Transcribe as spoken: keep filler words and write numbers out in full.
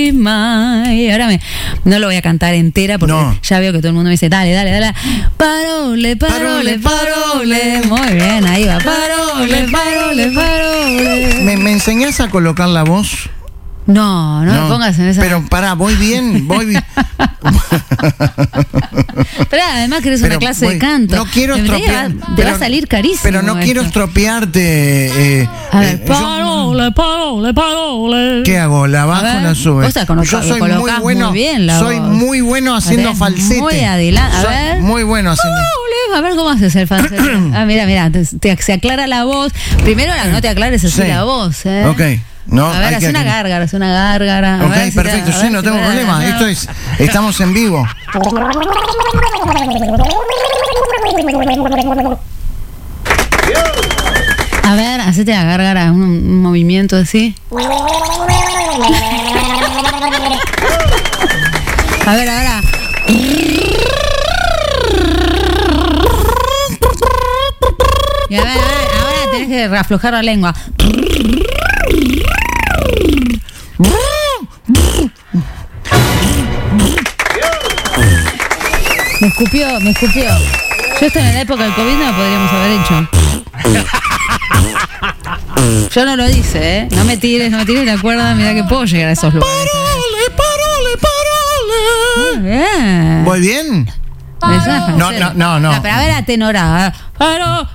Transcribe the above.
my. Ahora me, no lo voy a cantar entera porque No. ya veo que todo el mundo me dice, dale, dale, dale. Parole, parole, parole. Muy bien, ahí va. Parole, parole, parole. ¿Me, me enseñás a colocar la voz? No, no, no me pongas en esa. Pero pará, voy bien, voy bien. Pero además querés Pero una clase voy, de canto. no quiero En realidad estropear. va- Te pero, va a salir carísimo. Pero no esto. quiero estropearte. Eh, A ver, eh, yo- parole, parole, parole. ¿Qué hago? ¿La bajo A o ver, la sube? vos te cono- Yo soy muy colocás bueno. muy bien la soy voz. muy bueno haciendo Tenés falsete. muy adelante. A Soy ver. Muy bueno haciendo. Parole. A ver cómo haces el falsete. Ah, mira, mira, te, te- se aclara la voz. Primero la, no te aclares así Sí. la voz, ¿eh? Ok. No, A ver, hay hace que- una gárgara, hace una gárgara. A Ok, ver si perfecto, te- a sí, ver no si tengo te- problema. no. Esto es, estamos en vivo. A ver, hacete la gárgara, un, un movimiento así. A ver, ahora. Y a ver, a ver, ahora tenés que aflojar la lengua. Me escupió, me escupió. Yo estoy en la época del COVID, no lo podríamos haber hecho. Yo no lo hice, ¿eh? No me tires, no me tires la cuerda, mira que puedo llegar a esos lugares. Parole, parole, Muy bien. ¿Voy bien? Es una No, falseta. no, no, no. Pero a ver, atenorada. Pero